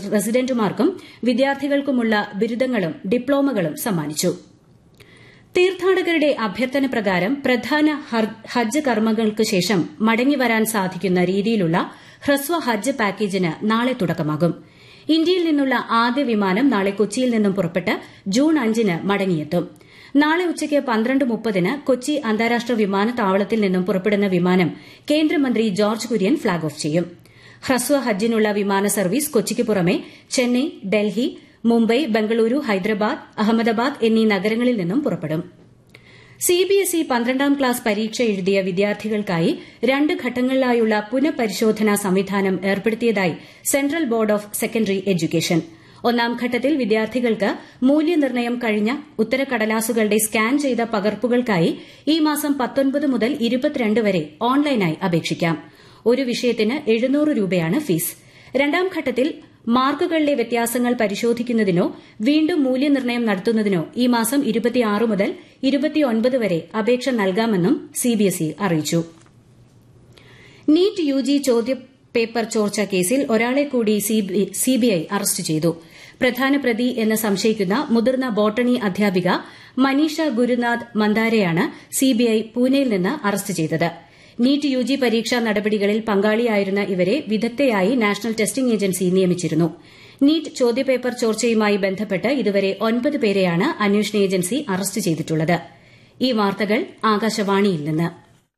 റസിഡന്റുമാർക്കും വിദ്യാർത്ഥികൾക്കുമുള്ള ബിരുദങ്ങളും ഡിപ്ലോമകളും സമ്മാനിച്ചു. തീർത്ഥാടകരുടെ അഭ്യർത്ഥന പ്രകാരം പ്രധാന ഹജ്ജ് കർമ്മങ്ങൾക്ക് ശേഷം മടങ്ങിവരാൻ സാധിക്കുന്ന രീതിയിലുള്ള ഹ്രസ്വ ഹജ്ജ് പാക്കേജിന് നാളെ തുടക്കമാകും. ഇന്ത്യയിൽ നിന്നുള്ള ആദ്യ വിമാനം നാളെ കൊച്ചിയിൽ നിന്നും പുറപ്പെട്ട് ജൂൺ 5-ന് മടങ്ങിയെത്തും. നാളെ ഉച്ചയ്ക്ക് 12:30-ന് കൊച്ചി അന്താരാഷ്ട്ര വിമാനത്താവളത്തിൽ നിന്നും പുറപ്പെടുന്ന വിമാനം കേന്ദ്രമന്ത്രി ജോർജ് കുര്യൻ ഫ്ളാഗ് ഓഫ് ചെയ്യും. ഹ്രസ്വ ഹജ്ജിനുള്ള വിമാന സർവീസ് കൊച്ചിക്ക് പുറമെ ചെന്നൈ, ഡൽഹി, മുംബൈ, ബംഗളൂരു, ഹൈദരാബാദ്, അഹമ്മദാബാദ് എന്നീ നഗരങ്ങളിൽ നിന്നും പുറപ്പെടും. സിബിഎസ്ഇ 12ാം ക്ലാസ് പരീക്ഷ എഴുതിയ വിദ്യാർത്ഥികൾക്കായി 2 ഘട്ടങ്ങളിലായുള്ള പുനഃപരിശോധനാ സംവിധാനം ഏർപ്പെടുത്തിയതായി central board of secondary education. ഒന്നാം ഘട്ടത്തിൽ വിദ്യാർത്ഥികൾക്ക് മൂല്യനിർണ്ണയം കഴിഞ്ഞ ഉത്തരക്കടലാസുകളുടെ സ്കാൻ ചെയ്ത പകർപ്പുകൾക്കായി ഈ മാസം 19 മുതൽ 22 വരെ ഓൺലൈനായി അപേക്ഷിക്കാം. ഒരു വിഷയത്തിന് 700 രൂപയാണ് ഫീസ്. രണ്ടാം ഘട്ടത്തിൽ മാർക്കുകളിലെ വ്യത്യാസങ്ങൾ പരിശോധിക്കുന്നതിനോ വീണ്ടും മൂല്യനിർണ്ണയം നടത്തുന്നതിനോ ഈ മാസം 26 മുതൽ 29 വരെ അപേക്ഷ നൽകാമെന്നും സിബിഎസ്ഇ അറിയിച്ചു. നീറ്റ് യുജി ചോദ്യപേപ്പർ ചോർച്ചാ കേസിൽ ഒരാളെ കൂടി സിബിഐ അറസ്റ്റ് ചെയ്തു. പ്രധാന പ്രതി എന്ന് സംശയിക്കുന്ന മുതിർന്ന ബോട്ടണി അധ്യാപിക മനീഷ ഗുരുനാഥ് മന്ദാരെയാണ് സിബിഐ പൂനെയിൽ നിന്ന് അറസ്റ്റ് ചെയ്തത്. നീറ്റ് യുജി പരീക്ഷാ നടപടികളിൽ പങ്കാളിയായിരുന്ന ഇവരെ വിദഗ്ധയായി നാഷണൽ ടെസ്റ്റിംഗ് ഏജൻസി നിയമിച്ചിരുന്നു. നീറ്റ് ചോദ്യപേപ്പർ ചോർച്ചയുമായി ബന്ധപ്പെട്ട് ഇതുവരെ 9 പേരെയാണ് അന്വേഷണ ഏജൻസി അറസ്റ്റ് ചെയ്തിട്ടുള്ളത്. ഈ വാർത്തകൾ ആകാശവാണിയിൽ നിന്ന്.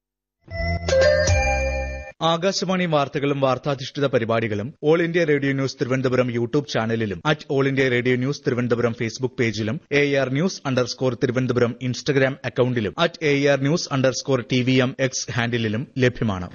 ആകാശവാണി വാർത്തകളും വാർത്താധിഷ്ഠിത പരിപാടികളും all India radio news Thiruvananthapuram YouTube ചാനലിലും all India radio news Thiruvananthapuram Facebook പേജിലും AR ന്യൂസ് _തിരുവനന്തപുരം ഇൻസ്റ്റഗ്രാം അക്കൌണ്ടിലും AR ന്യൂസ് _TVM X ഹാൻഡിലും ലഭ്യമാണ്.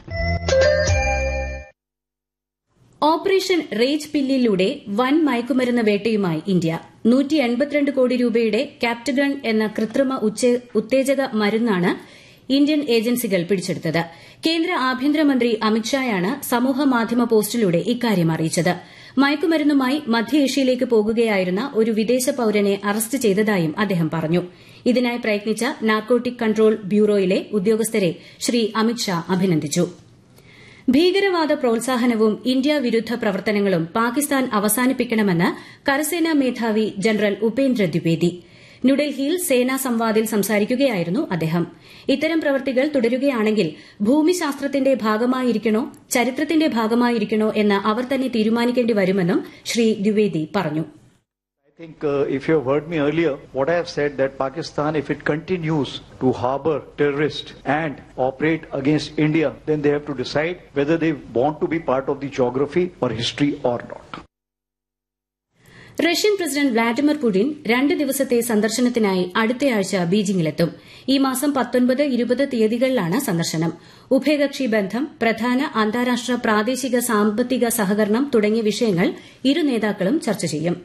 ഓപ്പറേഷൻ റേജ് പില്ലിലൂടെ വൻ മയക്കുമരുന്ന് വേട്ടയുമായി ഇന്ത്യ. 182 കോടി രൂപയുടെ ക്യാപ്റ്റഗൺ എന്ന കൃത്രിമ ഉത്തേജക മരുന്നാണ് ഇന്ത്യൻ ഏജൻസികൾ പിടിച്ചെടുത്തത്. കേന്ദ്ര ആഭ്യന്തരമന്ത്രി അമിത്ഷായാണ് സമൂഹമാധ്യമ പോസ്റ്റിലൂടെ ഇക്കാര്യം അറിയിച്ചത്. മയക്കുമരുന്നുമായി മധ്യേഷ്യയിലേക്ക് പോകുകയായിരുന്ന ഒരു വിദേശ പൌരനെ അറസ്റ്റ് ചെയ്തതായും അദ്ദേഹം പറഞ്ഞു. ഇതിനായി പ്രയത്നിച്ച നാർക്കോട്ടിക് കൺട്രോൾ ബ്യൂറോയിലെ ഉദ്യോഗസ്ഥരെ ശ്രീ അമിത്ഷാ അഭിനന്ദിച്ചു. ഭീകരവാദ പ്രോത്സാഹനവും ഇന്ത്യ വിരുദ്ധ പ്രവർത്തനങ്ങളും പാകിസ്ഥാൻ അവസാനിപ്പിക്കണമെന്ന് കരസേനാ മേധാവി ജനറൽ ഉപേന്ദ്ര ദ്വിവേദി. ന്യൂഡൽഹിയിൽ സേനാ സംവാദിൽ സംസാരിക്കുകയായിരുന്നു അദ്ദേഹം. ഇത്തരം പ്രവൃത്തികൾ തുടരുകയാണെങ്കിൽ ഭൂമിശാസ്ത്രത്തിന്റെ ഭാഗമായിരിക്കണോ ചരിത്രത്തിന്റെ ഭാഗമായിരിക്കണോ എന്ന് അവർ തന്നെ തീരുമാനിക്കേണ്ടി വരുമെന്നും ശ്രീ ദ്വിവേദി പറഞ്ഞു. I think if you have heard me earlier, what I have said that Pakistan, if it continues to harbor terrorists and operate against India, then they have to decide whether they want to be part of the geography or history or not. Russian president Vladimir Putin 2 ദിവസത്തെ സന്ദർശനത്തിനായി അടുത്തയാഴ്ച ബീജിംഗിലെത്തും. ഈ മാസം 19, 20 തീയതികളിലാണ് സന്ദർശനം. ഉഭയകക്ഷി ബന്ധം, പ്രധാന അന്താരാഷ്ട്ര പ്രാദേശിക സാമ്പത്തിക സഹകരണം തുടങ്ങിയ വിഷയങ്ങൾ ഇരു നേതാക്കളും ചർച്ച ചെയ്യും.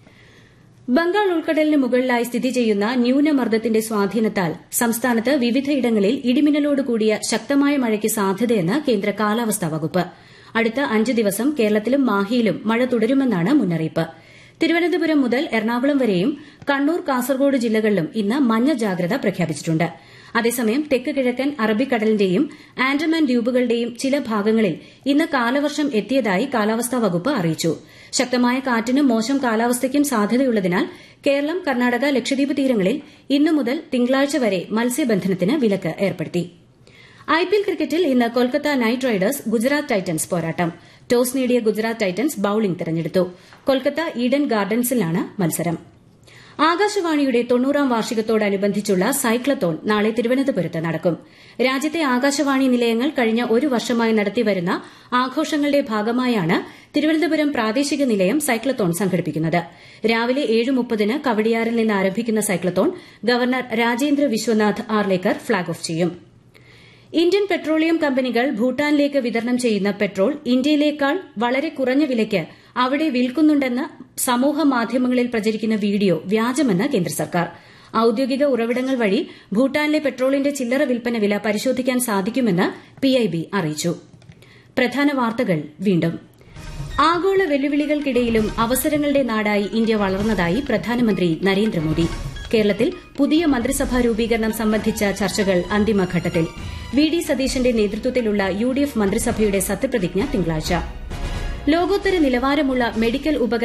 ബംഗാൾ ഉൾക്കടലിന് മുകളിലായി സ്ഥിതി ചെയ്യുന്ന ന്യൂനമർദ്ദത്തിന്റെ സ്വാധീനത്താൽ സംസ്ഥാനത്ത് വിവിധയിടങ്ങളിൽ ഇടിമിന്നലോടുകൂടിയ ശക്തമായ മഴയ്ക്ക് സാധ്യതയെന്ന് കേന്ദ്ര കാലാവസ്ഥാ വകുപ്പ്. അടുത്ത 5 ദിവസം കേരളത്തിലും മാഹിയിലും മഴ തുടരുമെന്നാണ് മുന്നറിയിപ്പ്. തിരുവനന്തപുരം മുതൽ എറണാകുളം വരെയും കണ്ണൂർ, കാസർഗോഡ് ജില്ലകളിലും ഇന്ന് മഞ്ഞ ജാഗ്രത പ്രഖ്യാപിച്ചിട്ടുണ്ട്. അതേസമയം തെക്ക് കിഴക്കൻ അറബിക്കടലിന്റെയും ആൻഡമാൻ ദ്വീപുകളുടെയും ചില ഭാഗങ്ങളിൽ ഇന്ന് കാലവർഷം എത്തിയതായി കാലാവസ്ഥാ വകുപ്പ് അറിയിച്ചു. ശക്തമായ കാറ്റിനും മോശം കാലാവസ്ഥയ്ക്കും സാധ്യതയുള്ളതിനാൽ കേരളം, കർണാടക, ലക്ഷദ്വീപ് തീരങ്ങളിൽ ഇന്നു മുതൽ തിങ്കളാഴ്ച വരെ മത്സ്യബന്ധനത്തിന് വിലക്ക് ഏർപ്പെടുത്തി. IPL ക്രിക്കറ്റിൽ ഇന്ന് Kolkata night Riders Gujarat Titans പോരാട്ടം. ടോസ് നേടിയ ഗുജറാത്ത് ടൈറ്റൻസ് ബൌളിംഗ് തെരഞ്ഞെടുത്തു. കൊൽക്കത്ത ഈഡൻ ഗാർഡൻസിലാണ് മത്സരം. ആകാശവാണിയുടെ 90ാം വാർഷികത്തോടനുബന്ധിച്ചുള്ള സൈക്ലത്തോൺ നാളെ തിരുവനന്തപുരത്ത് നടക്കും. രാജ്യത്തെ ആകാശവാണി നിലയങ്ങൾ കഴിഞ്ഞ ഒരു വർഷമായി നടത്തിവരുന്ന ആഘോഷങ്ങളുടെ ഭാഗമായാണ് തിരുവനന്തപുരം പ്രാദേശിക നിലയം സൈക്ലത്തോൺ സംഘടിപ്പിക്കുന്നത്. രാവിലെ 7:30-ന് കവടിയാറിൽ നിന്ന് ആരംഭിക്കുന്ന cyclothon governor Rajendra Vishwanath Arlekar flag off ചെയ്യും. ഇന്ത്യൻ പെട്രോളിയം കമ്പനികൾ ഭൂട്ടാനിലേക്ക് വിതരണം ചെയ്യുന്ന പെട്രോൾ ഇന്ത്യയിലേക്കാൾ വളരെ കുറഞ്ഞ വിലയ്ക്ക് അവിടെ വിൽക്കുന്നുണ്ടെന്ന് സമൂഹ മാധ്യമങ്ങളിൽ പ്രചരിക്കുന്ന വീഡിയോ വ്യാജമെന്ന് കേന്ദ്ര സർക്കാർ. ഔദ്യോഗിക ഉറവിടങ്ങൾ വഴി ഭൂട്ടാനിലെ പെട്രോളിന്റെ ചില്ലറ വിൽപ്പന വില പരിശോധിക്കാൻ സാധിക്കുമെന്ന് PIB അറിയിച്ചു. പ്രധാന വാർത്തകൾ വീണ്ടും. ആഗോള വെല്ലുവിളികൾക്കിടയിലും അവസരങ്ങളുടെ നാടായി ഇന്ത്യ വളർന്നതായി പ്രധാനമന്ത്രി നരേന്ദ്രമോദി. കേരളത്തിൽ പുതിയ മന്ത്രിസഭാ രൂപീകരണം സംബന്ധിച്ച ചർച്ചകൾ അന്തിമഘട്ടത്തിൽ. VD സതീശന്റെ നേതൃത്വത്തിലുള്ള UDF മന്ത്രിസഭയുടെ സത്യപ്രതിജ്ഞ തിങ്കളാഴ്ച. ലോകോത്തര നിലവാരമുള്ള മെഡിക്കൽ